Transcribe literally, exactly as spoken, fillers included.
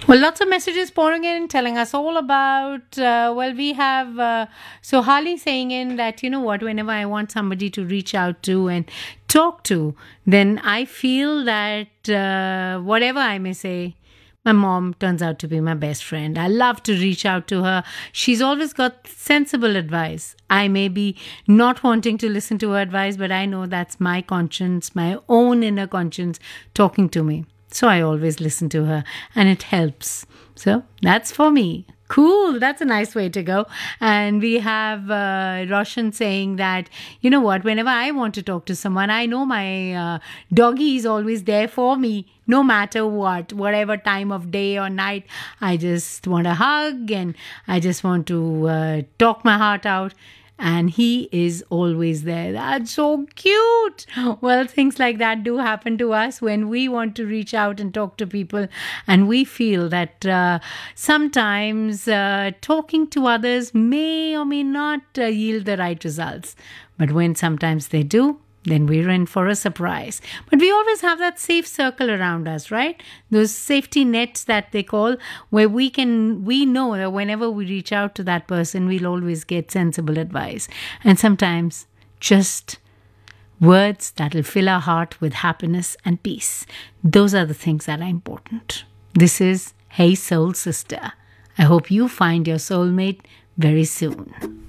Well, lots of messages pouring in, telling us all about. Uh, well, we have uh, so Harley saying in that, you know what, whenever I want somebody to reach out to and talk to, then I feel that uh, whatever I may say, my mom turns out to be my best friend. I love to reach out to her. She's always got sensible advice. I may be not wanting to listen to her advice, but I know that's my conscience, my own inner conscience talking to me. So I always listen to her and it helps. So that's for me. Cool. That's a nice way to go. And we have uh, Roshan saying that, you know what, whenever I want to talk to someone, I know my uh, doggy is always there for me, no matter what, whatever time of day or night. I just want a hug and I just want to uh, talk my heart out. And he is always there. That's so cute. Well, things like that do happen to us when we want to reach out and talk to people, and we feel that uh, sometimes uh, talking to others may or may not uh, yield the right results. But when sometimes they do, then we're in for a surprise. But we always have that safe circle around us, right? Those safety nets that they call, where we can, we know that whenever we reach out to that person, we'll always get sensible advice. And sometimes just words that'll fill our heart with happiness and peace. Those are the things that are important. This is Hey Soul Sister. I hope you find your soulmate very soon.